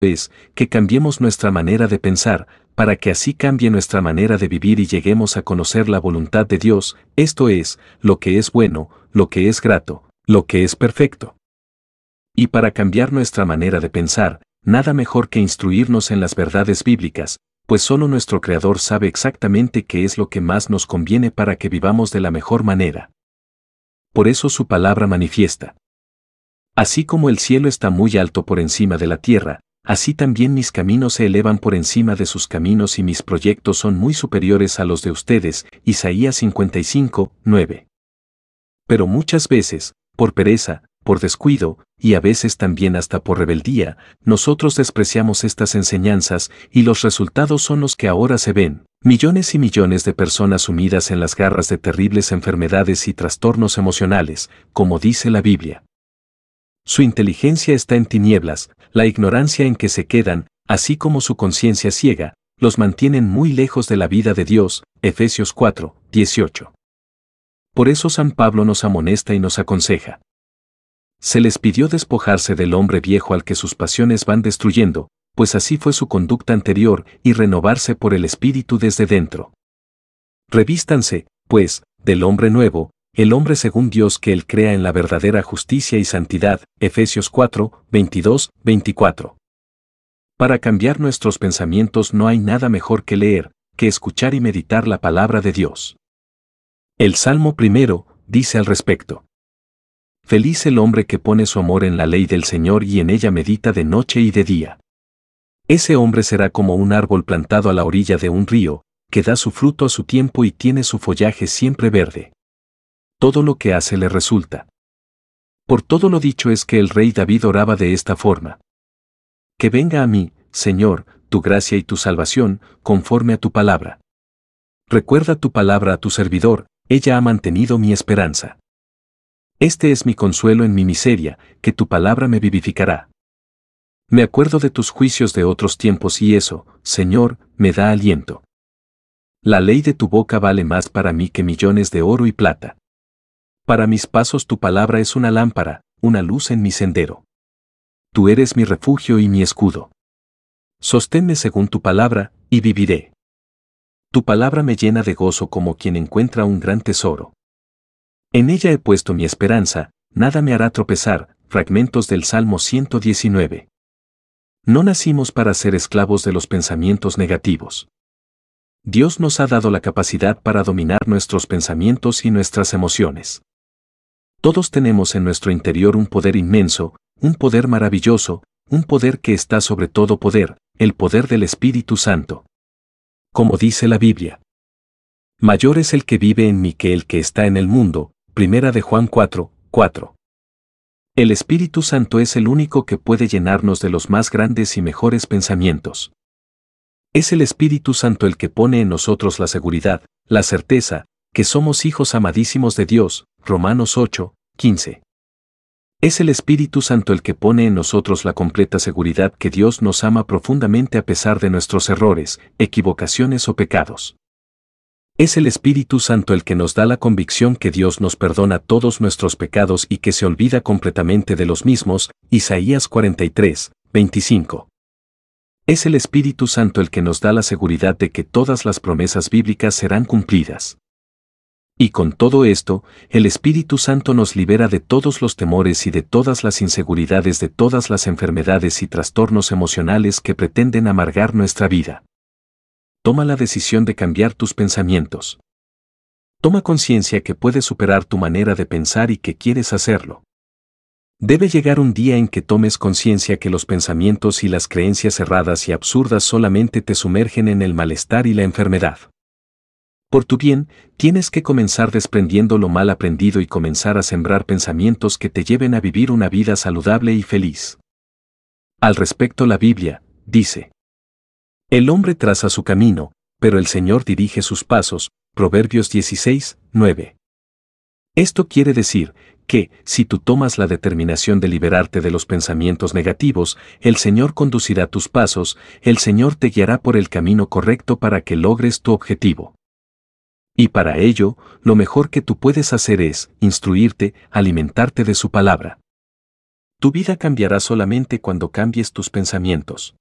es que cambiemos nuestra manera de pensar, para que así cambie nuestra manera de vivir y lleguemos a conocer la voluntad de Dios, esto es, lo que es bueno, lo que es grato, lo que es perfecto. Y para cambiar nuestra manera de pensar, nada mejor que instruirnos en las verdades bíblicas, pues solo nuestro Creador sabe exactamente qué es lo que más nos conviene para que vivamos de la mejor manera. Por eso su palabra manifiesta. Así como el cielo está muy alto por encima de la tierra, así también mis caminos se elevan por encima de sus caminos y mis proyectos son muy superiores a los de ustedes. Isaías 55, 9. Pero muchas veces, por pereza, por descuido, y a veces también hasta por rebeldía, nosotros despreciamos estas enseñanzas y los resultados son los que ahora se ven. Millones y millones de personas sumidas en las garras de terribles enfermedades y trastornos emocionales, como dice la Biblia. Su inteligencia está en tinieblas, la ignorancia en que se quedan, así como su conciencia ciega, los mantienen muy lejos de la vida de Dios. Efesios 4, 18. Por eso San Pablo nos amonesta y nos aconseja. Se les pidió despojarse del hombre viejo al que sus pasiones van destruyendo, pues así fue su conducta anterior, y renovarse por el Espíritu desde dentro. Revístanse, pues, del hombre nuevo, el hombre según Dios que Él crea en la verdadera justicia y santidad. Efesios 4, 22, 24. Para cambiar nuestros pensamientos no hay nada mejor que leer, que escuchar y meditar la palabra de Dios. El Salmo 1 dice al respecto. Feliz el hombre que pone su amor en la ley del Señor y en ella medita de noche y de día. Ese hombre será como un árbol plantado a la orilla de un río, que da su fruto a su tiempo y tiene su follaje siempre verde. Todo lo que hace le resulta. Por todo lo dicho es que el rey David oraba de esta forma. Que venga a mí, Señor, tu gracia y tu salvación, conforme a tu palabra. Recuerda tu palabra a tu servidor, ella ha mantenido mi esperanza. Este es mi consuelo en mi miseria, que tu palabra me vivificará. Me acuerdo de tus juicios de otros tiempos y eso, Señor, me da aliento. La ley de tu boca vale más para mí que millones de oro y plata. Para mis pasos tu palabra es una lámpara, una luz en mi sendero. Tú eres mi refugio y mi escudo. Sosténme según tu palabra, y viviré. Tu palabra me llena de gozo como quien encuentra un gran tesoro. En ella he puesto mi esperanza, nada me hará tropezar. Fragmentos del Salmo 119. No nacimos para ser esclavos de los pensamientos negativos. Dios nos ha dado la capacidad para dominar nuestros pensamientos y nuestras emociones. Todos tenemos en nuestro interior un poder inmenso, un poder maravilloso, un poder que está sobre todo poder, el poder del Espíritu Santo. Como dice la Biblia. Mayor es el que vive en mí que el que está en el mundo. Primera de Juan 4, 4. El Espíritu Santo es el único que puede llenarnos de los más grandes y mejores pensamientos. Es el Espíritu Santo el que pone en nosotros la seguridad, la certeza, que somos hijos amadísimos de Dios. Romanos 8, 15. Es el Espíritu Santo el que pone en nosotros la completa seguridad que Dios nos ama profundamente a pesar de nuestros errores, equivocaciones o pecados. Es el Espíritu Santo el que nos da la convicción que Dios nos perdona todos nuestros pecados y que se olvida completamente de los mismos. Isaías 43, 25. Es el Espíritu Santo el que nos da la seguridad de que todas las promesas bíblicas serán cumplidas. Y con todo esto, el Espíritu Santo nos libera de todos los temores y de todas las inseguridades, de todas las enfermedades y trastornos emocionales que pretenden amargar nuestra vida. Toma la decisión de cambiar tus pensamientos. Toma conciencia que puedes superar tu manera de pensar y que quieres hacerlo. Debe llegar un día en que tomes conciencia que los pensamientos y las creencias erradas y absurdas solamente te sumergen en el malestar y la enfermedad. Por tu bien, tienes que comenzar desprendiendo lo mal aprendido y comenzar a sembrar pensamientos que te lleven a vivir una vida saludable y feliz. Al respecto, la Biblia dice: el hombre traza su camino, pero el Señor dirige sus pasos. Proverbios 16, 9. Esto quiere decir que, si tú tomas la determinación de liberarte de los pensamientos negativos, el Señor conducirá tus pasos, el Señor te guiará por el camino correcto para que logres tu objetivo. Y para ello, lo mejor que tú puedes hacer es instruirte, alimentarte de su palabra. Tu vida cambiará solamente cuando cambies tus pensamientos.